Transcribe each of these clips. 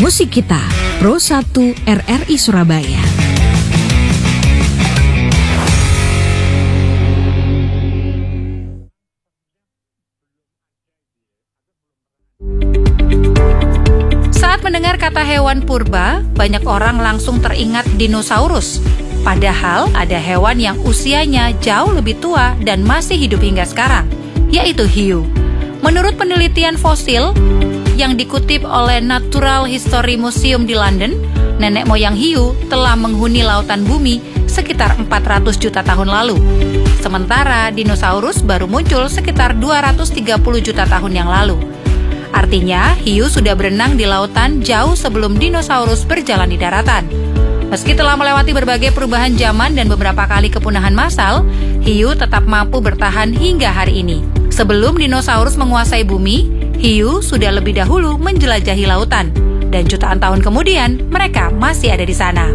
Musik Kita, Pro 1 RRI Surabaya. Saat mendengar kata hewan purba, banyak orang langsung teringat dinosaurus. Padahal ada hewan yang usianya jauh lebih tua dan masih hidup hingga sekarang, yaitu hiu. Menurut penelitian fosil yang dikutip oleh Natural History Museum di London, nenek moyang hiu telah menghuni lautan bumi sekitar 400 juta tahun lalu. Sementara dinosaurus baru muncul sekitar 230 juta tahun yang lalu. Artinya, hiu sudah berenang di lautan jauh sebelum dinosaurus berjalan di daratan. Meski telah melewati berbagai perubahan zaman dan beberapa kali kepunahan massal, hiu tetap mampu bertahan hingga hari ini. Sebelum dinosaurus menguasai bumi, hiu sudah lebih dahulu menjelajahi lautan. Dan jutaan tahun kemudian, mereka masih ada di sana.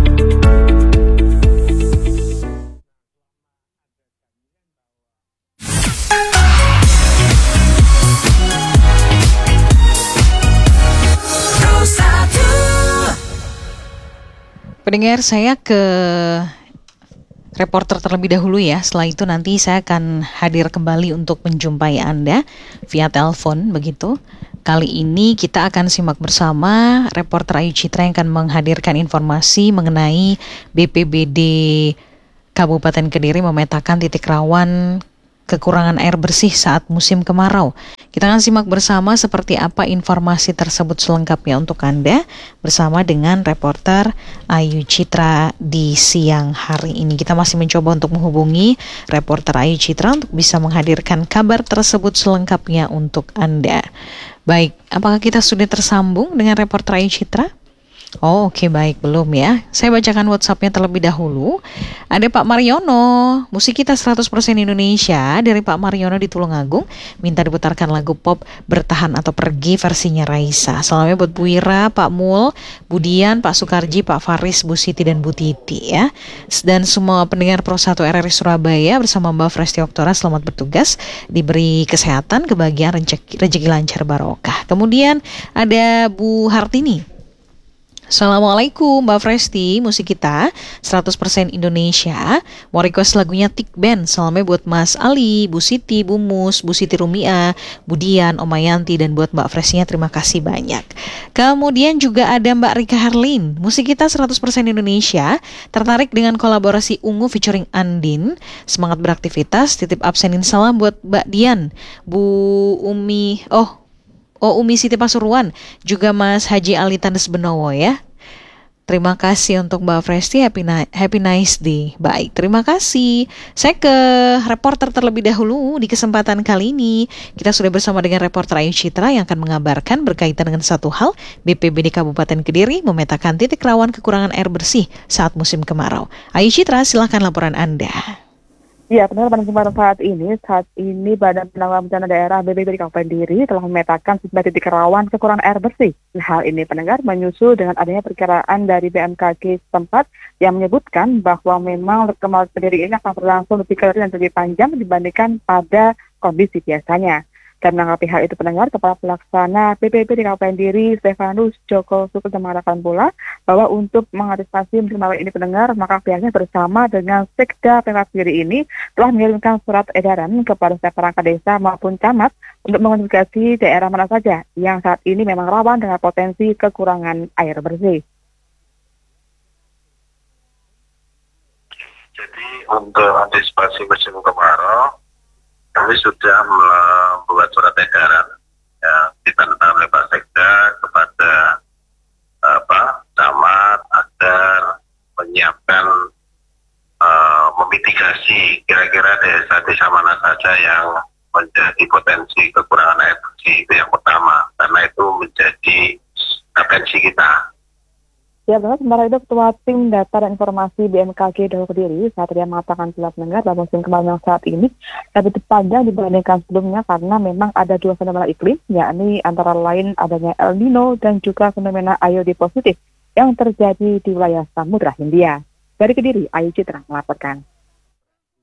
Pendengar, saya ke reporter terlebih dahulu ya. Setelah itu nanti saya akan hadir kembali untuk menjumpai Anda via telepon begitu. Kali ini kita akan simak bersama reporter Ayu Citra yang akan menghadirkan informasi mengenai BPBD Kabupaten Kediri memetakan titik rawan kekurangan air bersih saat musim kemarau. Kita akan simak bersama seperti apa informasi tersebut selengkapnya untuk Anda bersama dengan reporter Ayu Citra di siang hari ini. Kita masih mencoba untuk menghubungi reporter Ayu Citra untuk bisa menghadirkan kabar tersebut selengkapnya untuk Anda. Baik, apakah kita sudah tersambung dengan reporter Ayu Citra? Oh, oke, baik, belum ya. Saya bacakan WhatsApp-nya terlebih dahulu. Ada Pak Mariono, Musik Kita 100% Indonesia dari Pak Mariono di Tulungagung, minta diputarkan lagu pop Bertahan atau Pergi versinya Raisa. Salamnya buat Bu Ira, Pak Mul, Budian, Pak Sukarji, Pak Faris, Bu Siti dan Bu Titi ya. Dan semua pendengar Pro 1 RRI Surabaya bersama Mbak Fresti Oktora, selamat bertugas, diberi kesehatan, kebahagiaan, rezeki lancar barokah. Kemudian ada Bu Hartini. Assalamualaikum Mbak Fresti, Musik Kita 100% Indonesia. Mau request lagunya Tik Band. Salamnya buat Mas Ali, Bu Siti, Bu Mus, Bu Siti Rumia, Budian, Omayanti, dan buat Mbak Frestinya terima kasih banyak. Kemudian juga ada Mbak Rika Harlin, Musik Kita 100% Indonesia, tertarik dengan kolaborasi Ungu featuring Andin. Semangat beraktivitas, titip absenin salam buat Mbak Dian, Bu Umi, Umi Siti Pasuruan, juga Mas Haji Ali Tandes Benowo ya. Terima kasih untuk Mbak Fresti, happy nice day. Baik, terima kasih. Saya ke reporter terlebih dahulu di kesempatan kali ini. Kita sudah bersama dengan reporter Ayu Citra yang akan mengabarkan berkaitan dengan satu hal, BPBD Kabupaten Kediri memetakan titik rawan kekurangan air bersih saat musim kemarau. Ayu Citra, silakan laporan Anda. Ya, benar, pada kesempatan saat ini Badan Penanggulangan Bencana Daerah BPBD Kabupaten Kediri telah memetakan sejumlah titik rawan kekurangan air bersih. Hal ini pendengar menyusul dengan adanya perkiraan dari BMKG setempat yang menyebutkan bahwa memang kemarau Kediri ini akan berlangsung lebih kering dan lebih panjang dibandingkan pada kondisi biasanya. Dan menanggapi hal itu pendengar, Kepala Pelaksana BPBD Kabupaten Kediri Stefanus Joko Sukul mengatakan pula bahwa untuk mengantisipasi musim kemarau ini pendengar, maka pihaknya bersama dengan Sekda Pemkab Kediri ini telah mengirimkan surat edaran kepada setiap perangkat desa maupun camat untuk mengidentifikasi daerah mana saja yang saat ini memang rawan dengan potensi kekurangan air bersih. Jadi untuk antisipasi musim kemarau, kami sudah membuat surat edaran ya, ditandatangani oleh Pak Sekda kepada camat agar menyiapkan memitigasi kira-kira desa-desa mana saja yang menjadi potensi kekurangan air bersih. Itu yang pertama, karena itu menjadi atensi kita. Ya benar, sementara itu Ketua Tim Data dan Informasi BMKG Daerah Kediri saat dia mengatakan pula pendengar dalam musim kemarau yang saat ini lebih panjang dibandingkan sebelumnya karena memang ada dua fenomena iklim, yakni antara lain adanya El Nino dan juga fenomena IOD positif yang terjadi di wilayah Samudra Hindia. Dari Kediri, Ayu Citra melaporkan.